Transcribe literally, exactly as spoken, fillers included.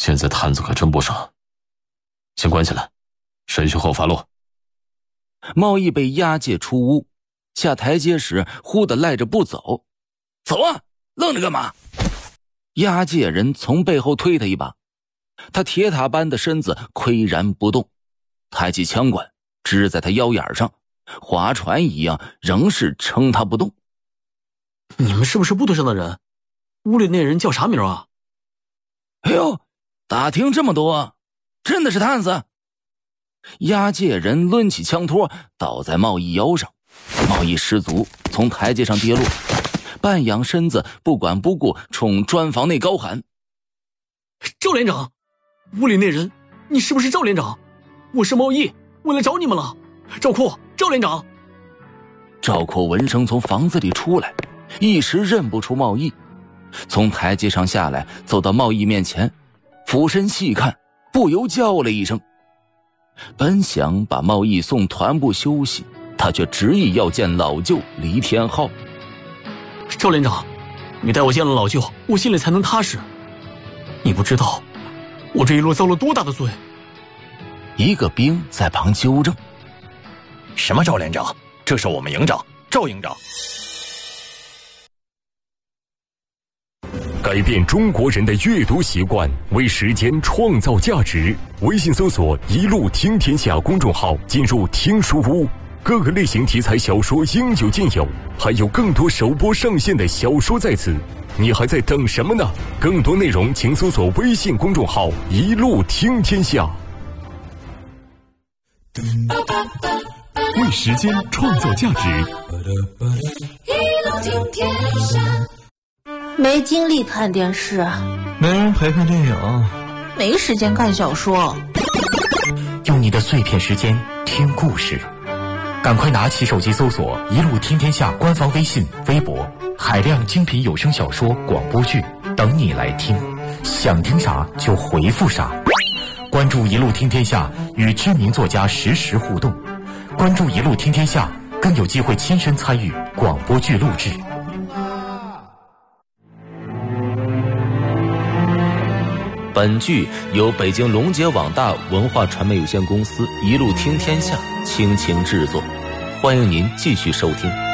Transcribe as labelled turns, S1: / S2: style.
S1: 现在摊子可真不少，先关起来，审讯后发落。
S2: 贸易被押解出屋，下台阶时忽地赖着不走。走啊，愣着干嘛？押解人从背后推他一把，他铁塔般的身子岿然不动，抬起枪管支在他腰眼上，划船一样仍是撑他不动。
S3: 你们是不是部队上的人？屋里那人叫啥名啊？
S2: 哎呦，打听这么多，真的是探子。押解人抡起枪托倒在贸易腰上，贸易失足从台阶上跌落，半仰身子不管不顾冲砖房内高喊：
S3: 赵连长，屋里那人，你是不是赵连长？我是贸易，我来找你们了。赵库，赵连长。
S2: 赵库闻声从房子里出来，一时认不出贸易，从台阶上下来，走到贸易面前，俯身细看，不由叫了一声。本想把贸易送团部休息，他却执意要见老舅黎天浩。
S3: 赵连长，你带我见了老舅，我心里才能踏实。你不知道我这一路遭了多大的罪。
S2: 一个兵在旁纠正：
S4: 什么赵连长？这是我们营长赵营长。
S5: 改变中国人的阅读习惯，为时间创造价值。微信搜索一路听天下公众号，进入听书屋，各个类型题材小说应有尽有，还有更多首播上线的小说在此，你还在等什么呢？更多内容请搜索微信公众号一路听天下。为时间创造价值，
S6: 一路听天下。
S7: 没精力看电视，
S8: 没人陪看电影，
S7: 没时间看小说。
S9: 用你的碎片时间听故事，赶快拿起手机搜索一路听天下官方微信微博，海量精品有声小说广播剧等你来听，想听啥就回复啥。关注一路听天下，与知名作家实时互动，关注一路听天下，更有机会亲身参与广播剧录制。
S2: 本剧由北京龙杰网大文化传媒有限公司一路听天下倾情制作，欢迎您继续收听。